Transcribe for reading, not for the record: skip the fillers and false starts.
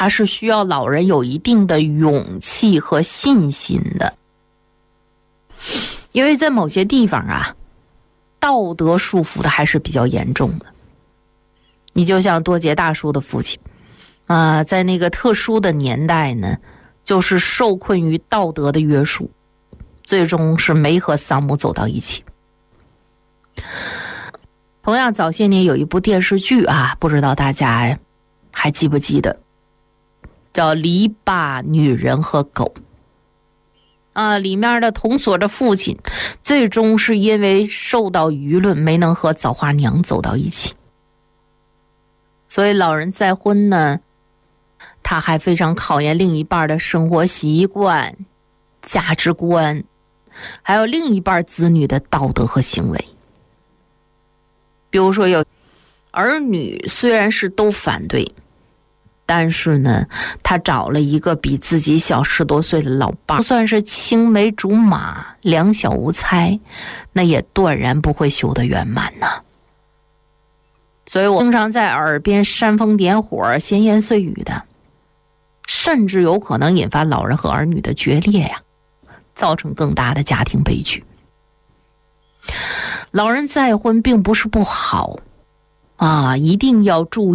它是需要老人有一定的勇气和信心的。因为在某些地方啊，道德束缚的还是比较严重的。你就像多杰大叔的父亲在那个特殊的年代呢，就是受困于道德的约束，最终是没和丧母走到一起。同样早些年有一部电视剧不知道大家还记不记得，叫《篱笆女人和狗》里面的童所的父亲最终是因为受到舆论没能和枣花娘走到一起。所以老人再婚呢，他还非常考验另一半的生活习惯、价值观，还有另一半子女的道德和行为。比如说有儿女虽然是都反对，但是呢，他找了一个比自己小10多岁的老伴，就算是青梅竹马、两小无猜，那也断然不会修得圆满呢。所以我经常在耳边煽风点火、闲言碎语的，甚至有可能引发老人和儿女的决裂呀，造成更大的家庭悲剧。老人再婚并不是不好一定要注意